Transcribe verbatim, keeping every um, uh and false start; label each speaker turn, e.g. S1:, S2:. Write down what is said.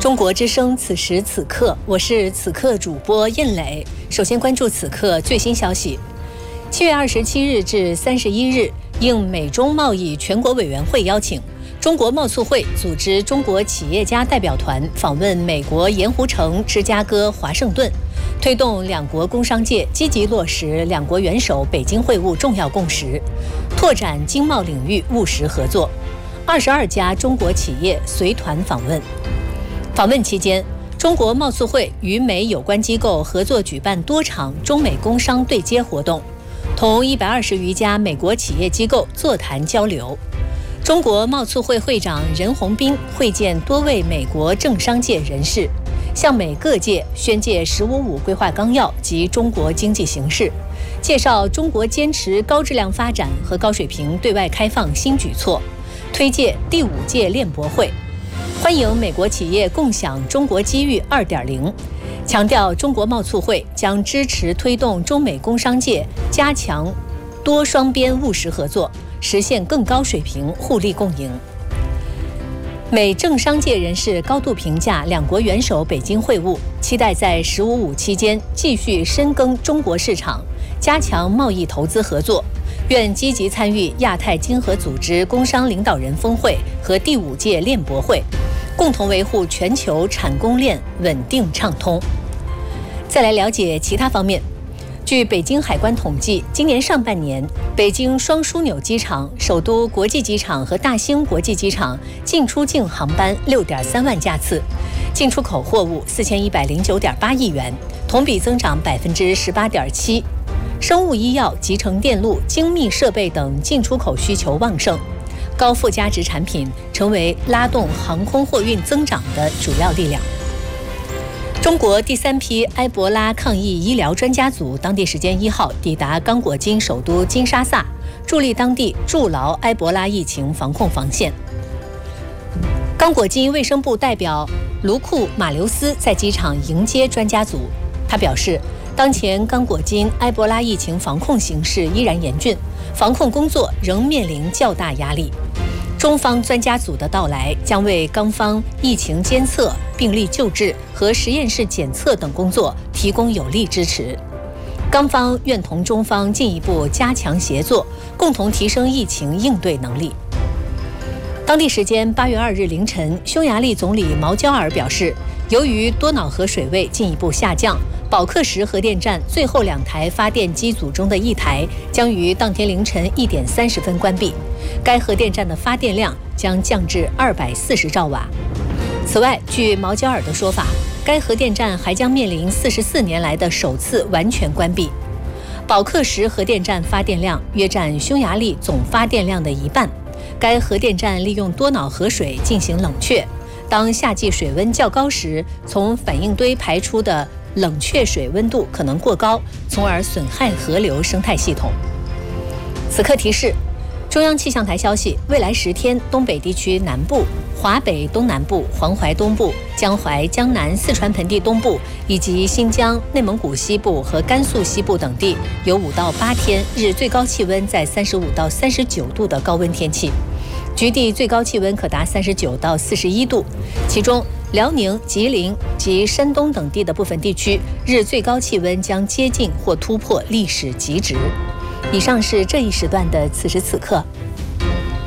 S1: 中国之声此时此刻，我是此刻主播燕磊。首先关注此刻最新消息。七月二十七日至三十一日，应美中贸易全国委员会邀请，中国贸促会组织中国企业家代表团访问美国盐湖城、芝加哥、华盛顿，推动两国工商界积极落实两国元首北京会晤重要共识，拓展经贸领域务实合作。二十二家中国企业随团访问。访问期间，中国贸促会与美有关机构合作举办多场中美工商对接活动，同一百二十余家美国企业机构座谈交流。中国贸促会会长任宏斌会见多位美国政商界人士，向美各界宣介“十五五”规划纲要及中国经济形势，介绍中国坚持高质量发展和高水平对外开放新举措，推介第五届链博会，欢迎美国企业共享中国机遇 二点零， 强调中国贸促会将支持推动中美工商界加强多双边务实合作，实现更高水平互利共赢。美政商界人士高度评价两国元首北京会晤，期待在“十五五”期间继续深耕中国市场，加强贸易投资合作，愿积极参与亚太经合组织工商领导人峰会和第五届链博会，共同维护全球产供链稳定畅通。再来了解其他方面。据北京海关统计，今年上半年，北京双枢纽机场、首都国际机场和大兴国际机场进出境航班 六点三万架次，进出口货物 四千一百零九点八亿元，同比增长 百分之十八点七。生物医药、集成电路、精密设备等进出口需求旺盛，高附加值产品成为拉动航空货运增长的主要力量。中国第三批埃博拉抗疫医疗专家组当地时间一号抵达刚果金首都金沙萨，助力当地筑牢埃博拉疫情防控防线。刚果金卫生部代表卢库马留斯在机场迎接专家组，他表示，当前刚果金埃博拉疫情防控形势依然严峻，防控工作仍面临较大压力。中方专家组的到来将为刚方疫情监测、病例救治和实验室检测等工作提供有力支持。刚方愿同中方进一步加强协作，共同提升疫情应对能力。当地时间八月二日凌晨，匈牙利总理毛焦尔表示，由于多瑙河水位进一步下降，保克什核电站最后两台发电机组中的一台将于当天凌晨一点三十分关闭，该核电站的发电量将降至二百四十兆瓦。此外，据毛焦尔的说法，该核电站还将面临四十四年来的首次完全关闭。保克什核电站发电量约占匈牙利总发电量的一半，该核电站利用多瑙河水进行冷却，当夏季水温较高时，从反应堆排出的冷却水温度可能过高，从而损害河流生态系统。此刻提示，中央气象台消息，未来十天，东北地区南部、华北东南部、黄淮东部、江淮、江南、四川盆地东部以及新疆、内蒙古西部和甘肃西部等地有五到八天日最高气温在三十五到三十九度的高温天气，局地最高气温可达三十九到四十一度，其中辽宁、吉林及山东等地的部分地区日最高气温将接近或突破历史极值。以上是这一时段的此时此刻，